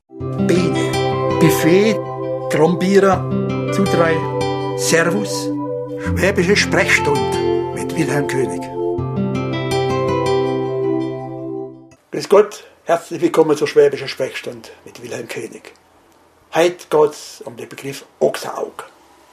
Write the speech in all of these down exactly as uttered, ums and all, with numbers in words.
Bene, Buffet, Trombierer, zu drei, Servus, Schwäbische Sprechstunde mit Wilhelm König. Grüß Gott, herzlich willkommen zur Schwäbischen Sprechstunde mit Wilhelm König. Heute geht es um den Begriff Ochsenaug.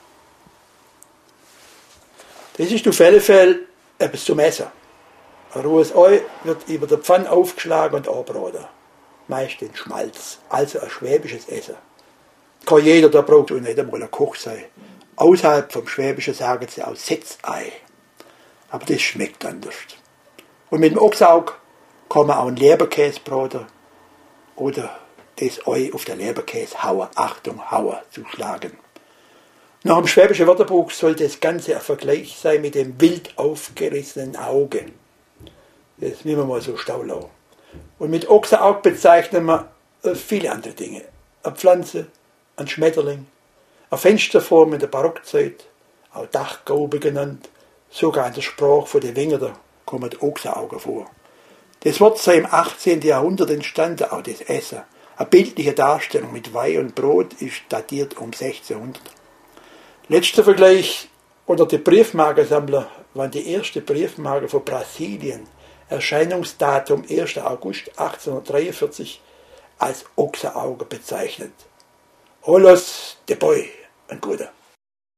Das ist auf alle Fälle etwas zum Essen. Ein rohes Ei wird über der Pfanne aufgeschlagen und angebraten. Meist in Schmalz, also ein schwäbisches Essen. Kann jeder, der braucht auch nicht einmal ein Koch sein. Außerhalb vom Schwäbischen sagen sie auch Setzei. Aber das schmeckt anders. Und mit dem Ochsaug kann man auch einen Leberkäse braten oder das Ei auf den Leberkäse hauen. Achtung, hauen zu schlagen. Nach dem schwäbischen Wörterbuch soll das Ganze ein Vergleich sein mit dem wild aufgerissenen Auge. Das müssen wir mal so staunen lassen. Und mit Ochsenaug bezeichnen wir viele andere Dinge. Eine Pflanze, ein Schmetterling, eine Fensterform in der Barockzeit, auch Dachgaube genannt, sogar in der Sprache von den Wengern kommen Ochsenaugen vor. Das Wort sei im achtzehnten Jahrhundert entstanden, auch das Essen. Eine bildliche Darstellung mit Weih und Brot ist datiert um sechzehnhundert. Letzter Vergleich unter den Briefmarkensammler waren die erste Briefmarke von Brasilien, Erscheinungsdatum erster August achtzehnhundertdreiundvierzig, als Ochsenauge bezeichnet. Olos de Boy, ein guter.